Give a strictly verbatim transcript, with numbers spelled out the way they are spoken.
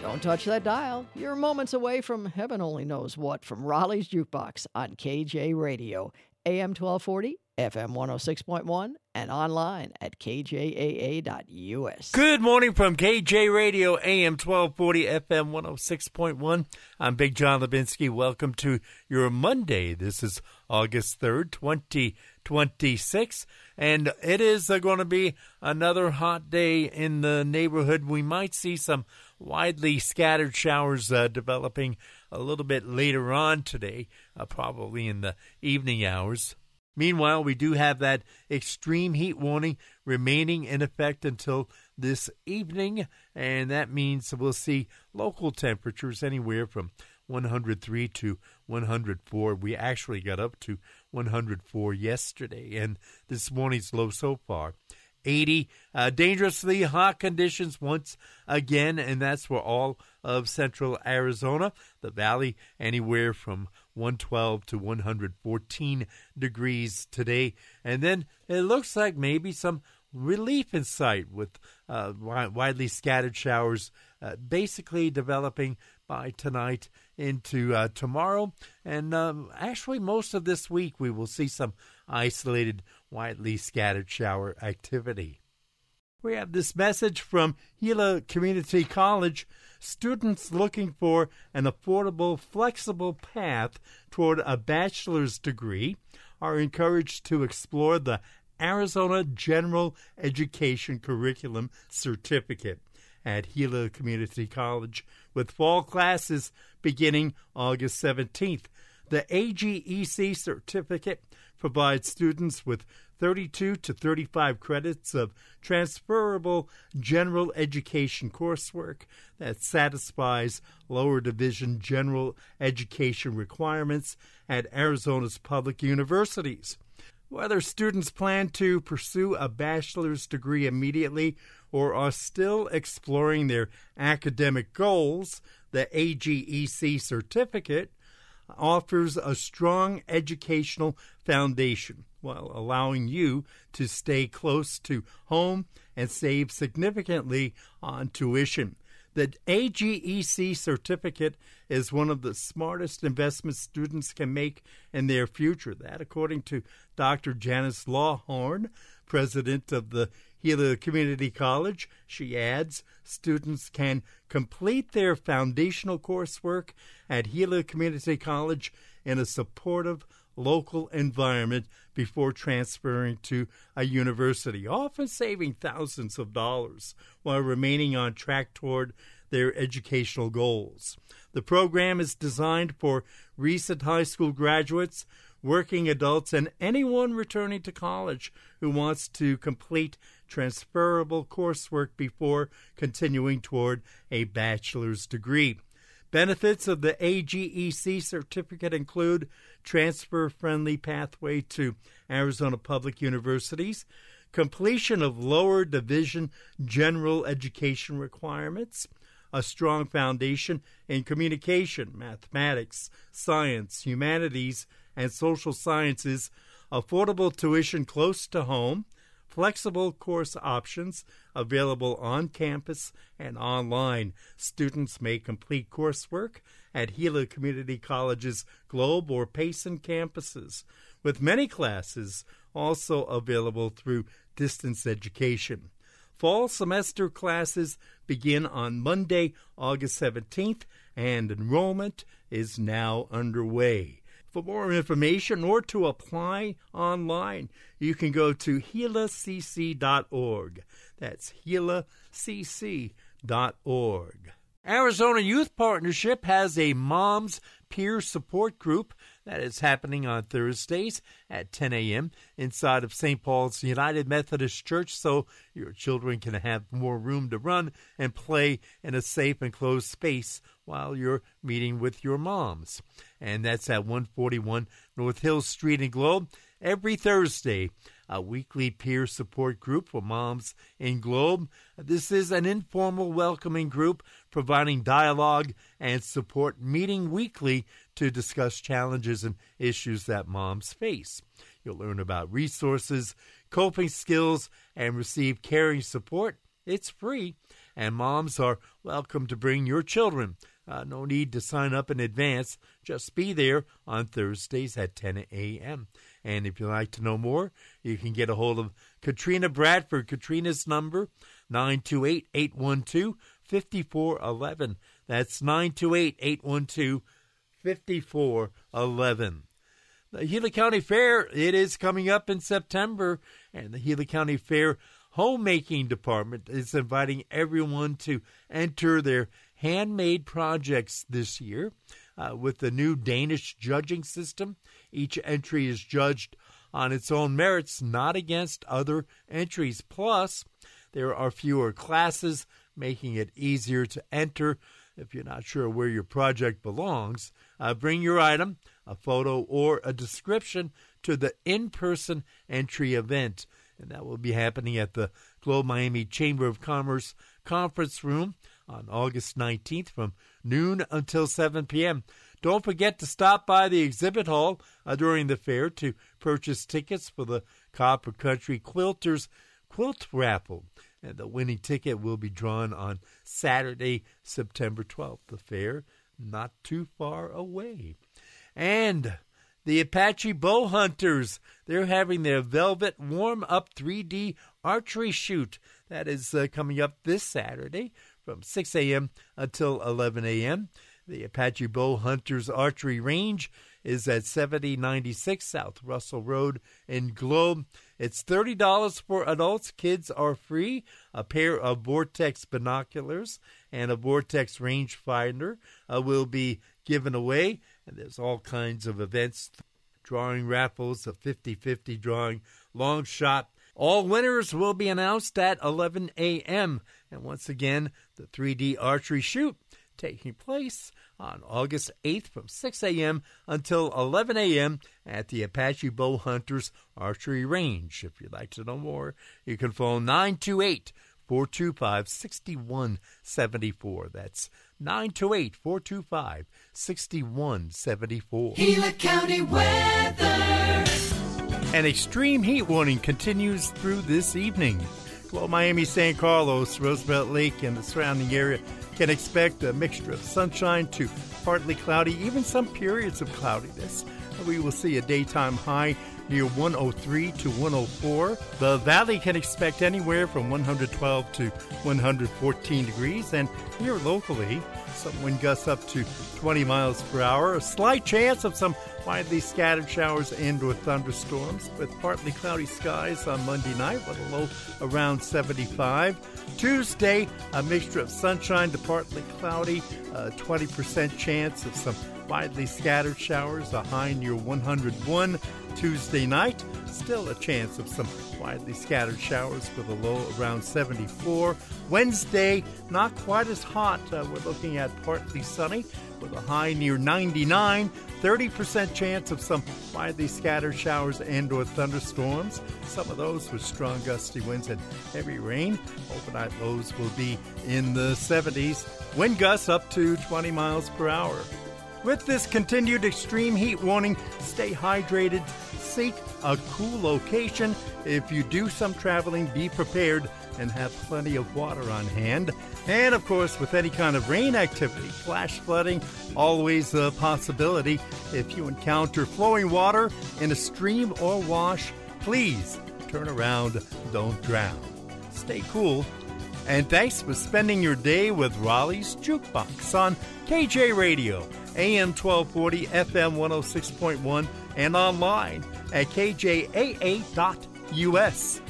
Don't touch that dial. You're moments away from heaven only knows what from Raleigh's Jukebox on K J Radio, A M twelve forty, F M one oh six point one, and online at k j a a dot u s. Good morning from K J Radio, A M twelve forty, F M one oh six point one. I'm Big John Levinsky. Welcome to your Monday. This is August third, twenty twenty-six, and it is uh, going to be another hot day in the neighborhood. We might see some widely scattered showers uh, developing a little bit later on today, uh, probably in the evening hours. Meanwhile, we do have that extreme heat warning remaining in effect until this evening, and that means we'll see local temperatures anywhere from one hundred three to one hundred four. We actually got up to one hundred four yesterday, and this morning's low so far, eighty. Uh, dangerously hot conditions once again, and that's for all of central Arizona. The valley anywhere from one twelve to one hundred fourteen degrees today. And then it looks like maybe some relief in sight with uh, widely scattered showers uh, basically developing by tonight into uh, tomorrow. And um, actually most of this week we will see some isolated, widely scattered shower activity. We have this message from Gila Community College. Students looking for an affordable, flexible path toward a bachelor's degree are encouraged to explore the Arizona General Education Curriculum Certificate at Gila Community College, with fall classes beginning August seventeenth. The A G E C certificate provides students with thirty-two to thirty-five credits of transferable general education coursework that satisfies lower division general education requirements at Arizona's public universities. Whether students plan to pursue a bachelor's degree immediately or are still exploring their academic goals, the A G E C certificate offers a strong educational foundation while allowing you to stay close to home and save significantly on tuition. The A G E C certificate is one of the smartest investments students can make in their future. That, according to Doctor Janice Lawhorn, president of the Gila Community College. She adds, students can complete their foundational coursework at Gila Community College in a supportive local environment before transferring to a university, often saving thousands of dollars while remaining on track toward their educational goals. The program is designed for recent high school graduates, working adults, and anyone returning to college who wants to complete transferable coursework before continuing toward a bachelor's degree. Benefits of the A G E C certificate include transfer-friendly pathway to Arizona public universities, completion of lower division general education requirements, a strong foundation in communication, mathematics, science, humanities, and social sciences, affordable tuition close to home, flexible course options available on campus and online. Students may complete coursework at Gila Community College's Globe or Payson campuses, with many classes also available through distance education. Fall semester classes begin on Monday, August seventeenth, and enrollment is now underway. For more information or to apply online, you can go to gila c c dot org. That's gila c c dot org. Arizona Youth Partnership has a Moms Peer Support Group that is happening on Thursdays at ten a.m. inside of Saint Paul's United Methodist Church, so your children can have more room to run and play in a safe and closed space while you're meeting with your moms. And that's at one forty-one North Hill Street in Globe. Every Thursday, a weekly peer support group for moms in Globe. This is an informal, welcoming group providing dialogue and support, meeting weekly to discuss challenges and issues that moms face. You'll learn about resources, coping skills, and receive caring support. It's free. and moms are welcome to bring your children. Uh, no need to sign up in advance. Just be there on Thursdays at ten a.m. And if you'd like to know more, you can get a hold of Katrina Bradford. Katrina's number, nine two eight, eight one two, five four one one. That's nine two eight, eight one two, five four one one. The Gila County Fair, it is coming up in September, and the Gila County Fair Homemaking Department is inviting everyone to enter their handmade projects this year. Uh, with the new Danish judging system, each entry is judged on its own merits, not against other entries. Plus, there are fewer classes, making it easier to enter. If you're not sure where your project belongs, uh, bring your item, a photo, or a description to the in-person entry event. And that will be happening at the Globe Miami Chamber of Commerce Conference Room on August nineteenth from noon until seven p.m. Don't forget to stop by the exhibit hall uh, during the fair to purchase tickets for the Copper Country Quilters Quilt Raffle. And the winning ticket will be drawn on Saturday, September twelfth. The fair not too far away. And the Apache Bow Hunters, they're having their Velvet Warm-Up three D Archery Shoot. That is uh, coming up this Saturday from six a.m. until eleven a.m. The Apache Bow Hunters Archery Range is at seventy ninety-six South Russell Road in Globe. It's thirty dollars for adults. Kids are free. A pair of Vortex binoculars and a Vortex rangefinder uh, will be given away. And there's all kinds of events, drawing raffles, a fifty-fifty drawing, long shot. All winners will be announced at eleven a.m. And once again, the three D archery shoot taking place on August eighth from six a.m. until eleven a.m. at the Apache Bow Hunters Archery Range. If you'd like to know more, you can phone nine two eight, four two five, six one seven four. That's nine two eight, four two five, six one seven four. Gila County weather. An extreme heat warning continues through this evening. Well, Miami, San Carlos, Roosevelt Lake, and the surrounding area can expect a mixture of sunshine to partly cloudy, even some periods of cloudiness. We will see a daytime high near one oh three to one oh four. The valley can expect anywhere from one hundred twelve to one hundred fourteen degrees, and here locally, some wind gusts up to twenty miles per hour. A slight chance of some widely scattered showers and or thunderstorms with partly cloudy skies on Monday night with a low around seventy-five. Tuesday, a mixture of sunshine to partly cloudy, a twenty percent chance of some widely scattered showers, a high near one hundred one. Tuesday night, still a chance of some widely scattered showers with a low around seventy-four. Wednesday, not quite as hot. Uh, we're looking at partly sunny with a high near ninety-nine. thirty percent chance of some widely scattered showers and or thunderstorms. Some of those with strong gusty winds and heavy rain. Overnight lows will be in the seventies. Wind gusts up to twenty miles per hour. With this continued extreme heat warning, stay hydrated, seek a cool location. If you do some traveling, be prepared and have plenty of water on hand. And of course, with any kind of rain activity, flash flooding, always a possibility. If you encounter flowing water in a stream or wash, please turn around, don't drown. Stay cool. And thanks for spending your day with Raleigh's Jukebox on K J Radio, A M twelve forty, F M one oh six point one, and online at K J A A dot U S.